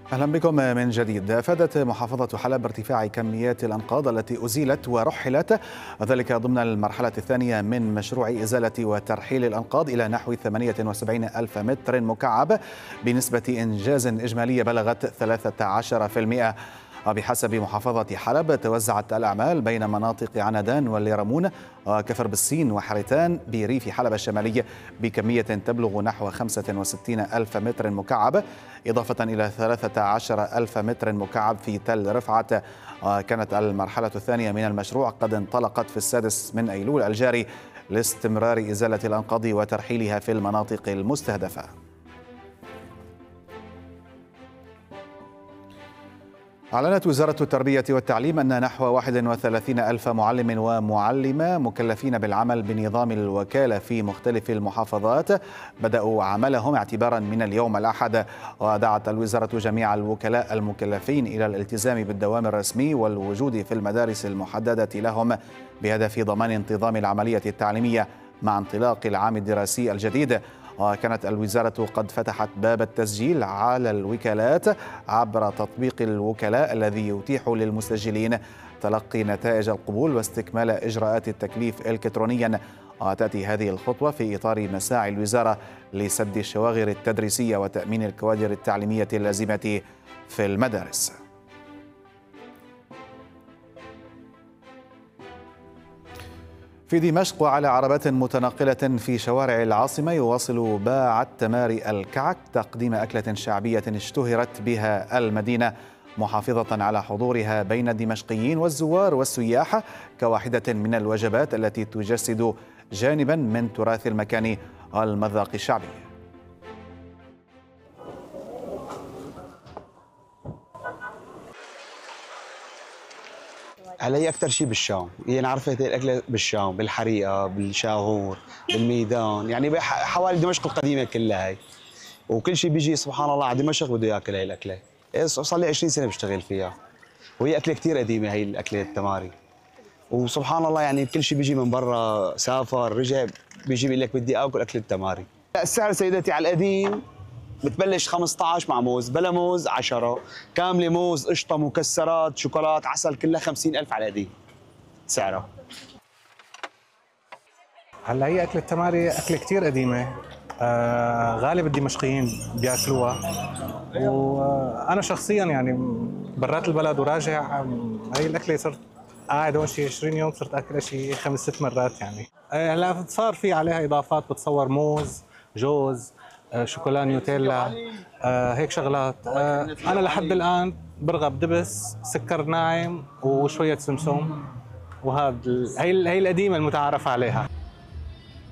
أهلا بكم من جديد. أفادت محافظة حلب بارتفاع كميات الأنقاض التي أزيلت ورحلت، وذلك ضمن المرحلة الثانية من مشروع إزالة وترحيل الأنقاض إلى نحو 78 ألف متر مكعب بنسبة إنجاز إجمالية بلغت 13%. وبحسب محافظة حلب توزعت الأعمال بين مناطق عنادان واليرمون وكفر بالسين وحريتان بريف حلب الشمالي بكمية تبلغ نحو 65 ألف متر مكعب، إضافة إلى 13 ألف متر مكعب في تل رفعت. كانت المرحلة الثانية من المشروع قد انطلقت في 6 من أيلول الجاري لاستمرار إزالة الأنقاض وترحيلها في المناطق المستهدفة. أعلنت وزارة التربية والتعليم أن نحو 31 ألف معلم ومعلمة مكلفين بالعمل بنظام الوكالة في مختلف المحافظات بدأوا عملهم اعتبارا من اليوم الأحد. ودعت الوزارة جميع الوكلاء المكلفين إلى الالتزام بالدوام الرسمي والوجود في المدارس المحددة لهم بهدف ضمان انتظام العملية التعليمية مع انطلاق العام الدراسي الجديد. وكانت الوزارة قد فتحت باب التسجيل على الوكالات عبر تطبيق الوكلاء الذي يتيح للمسجلين تلقي نتائج القبول واستكمال إجراءات التكليف إلكترونيا. وتأتي هذه الخطوة في إطار مساعي الوزارة لسد الشواغر التدريسية وتأمين الكوادر التعليمية اللازمة في المدارس. في دمشق وعلى عربات متنقلة في شوارع العاصمة يواصل باع التماري الكعك تقديم أكلة شعبية اشتهرت بها المدينة، محافظة على حضورها بين الدمشقيين والزوار والسياح كواحدة من الوجبات التي تجسد جانبا من تراث المكان والمذاق الشعبي. علي اكثر شيء بالشام، يعني عرفت الاكله بالشام، بالحريقه، بالشاغور، بالميدان، يعني حوالي دمشق القديمه كلها هي. وكل شيء بيجي سبحان الله على دمشق بده ياكل هي الاكله. صار لي 20 سنه بشتغل فيها. وهي اكله كثير قديمه هي الاكله التماري. وسبحان الله يعني كل شيء بيجي من برا، سافر رجع بيجي بيقول لك بدي اكل اكله التماري. السعر سيدتي على القديم بتبلش 15 مع موز، بلا موز 10، كامله موز، قشطه، مكسرات، شوكولات، عسل، كلها 50,000 على قديم سعرها. هلا هي أكلة تماري أكلة كتير قديمة، غالب الدمشقيين بياكلوها، وأنا شخصيا يعني برات البلد وراجع هي الأكلة صرت قاعد هون شي 20 يوم صرت أكلها شي 5-6 مرات يعني. هلا صار في عليها إضافات، بتصور موز، جوز، شوكولا نيوتيلا، هيك شغلات. أنا لحد الآن برغب دبس، سكر ناعم وشوية سمسم، وهذا هي القديمة المتعارف عليها.